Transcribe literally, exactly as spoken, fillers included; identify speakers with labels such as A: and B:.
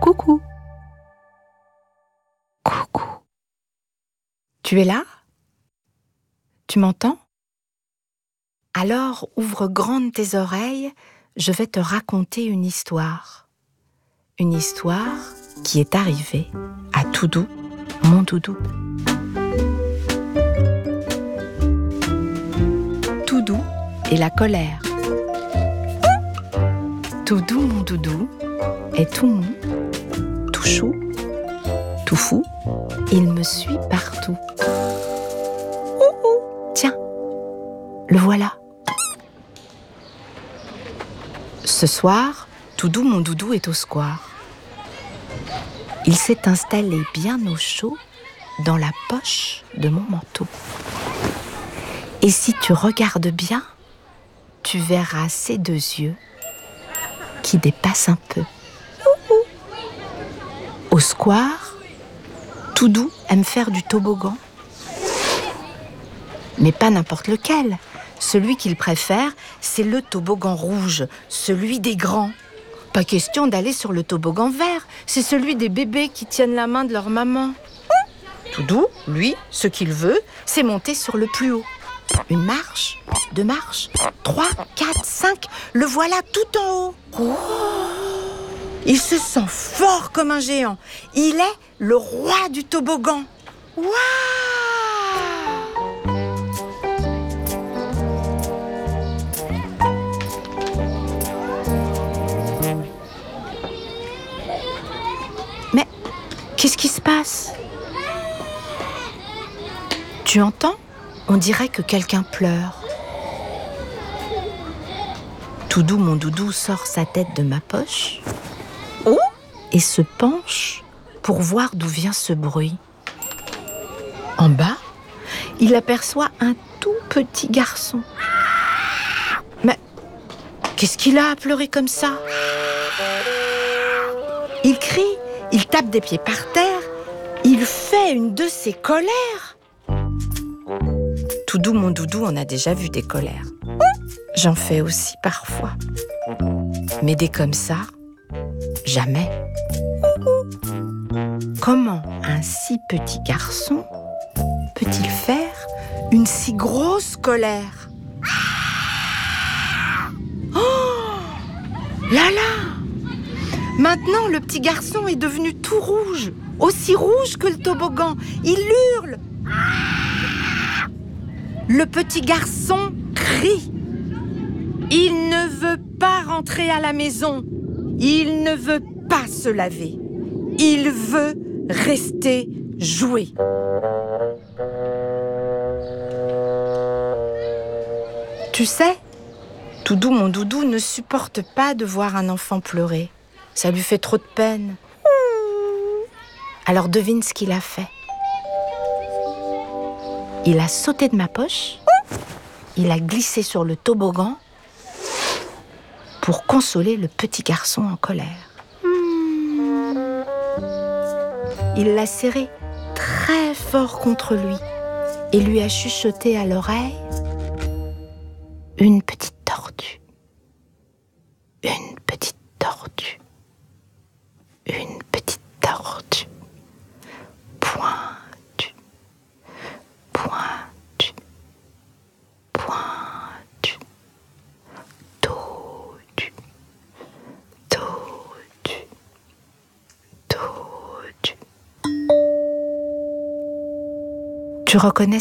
A: Coucou. Coucou. Tu es là? Tu m'entends? Alors ouvre grandes tes oreilles, je vais te raconter une histoire. Une histoire qui est arrivée à Toudou, mon doudou. Toudou et la colère. Toudou, mon doudou, est tout mou, tout chou, tout fou. Il me suit partout. Ouh, ouh. Tiens, le voilà. Ce soir, Toudou, mon doudou, est au square. Il s'est installé bien au chaud dans la poche de mon manteau. Et si tu regardes bien, tu verras ses deux yeux qui dépassent un peu. Au square, Toudou aime faire du toboggan. Mais pas n'importe lequel. Celui qu'il préfère, c'est le toboggan rouge, celui des grands. Pas question d'aller sur le toboggan vert, c'est celui des bébés qui tiennent la main de leur maman. Toudou, lui, ce qu'il veut, c'est monter sur le plus haut. Une marche, deux marches, trois, quatre, cinq, le voilà tout en haut. Oh, il se sent fort comme un géant. Il est le roi du toboggan. Waouh! Mais qu'est-ce qui se passe? Tu entends? On dirait que quelqu'un pleure. Toudou, mon doudou, sort sa tête de ma poche oh et se penche pour voir d'où vient ce bruit. En bas, il aperçoit un tout petit garçon. Mais qu'est-ce qu'il a à pleurer comme ça? Il crie, il tape des pieds par terre, il fait une de ses colères. Toudou, mon doudou, on a déjà vu des colères. J'en fais aussi parfois. Mais des comme ça, jamais. Comment un si petit garçon peut-il faire une si grosse colère? Oh là là! Maintenant, le petit garçon est devenu tout rouge, aussi rouge que le toboggan. Il hurle. Le petit garçon crie. Il ne veut pas rentrer à la maison. Il ne veut pas se laver. Il veut rester jouer. Tu sais, Toudou, mon doudou, ne supporte pas de voir un enfant pleurer. Ça lui fait trop de peine. Alors devine ce qu'il a fait. Il a sauté de ma poche, il a glissé sur le toboggan pour consoler le petit garçon en colère. Il l'a serré très fort contre lui et lui a chuchoté à l'oreille une petite tortue, une petite tortue, une petite tortue, pointue, pointue, pointue, tordue, tordue, tordue. Tu reconnais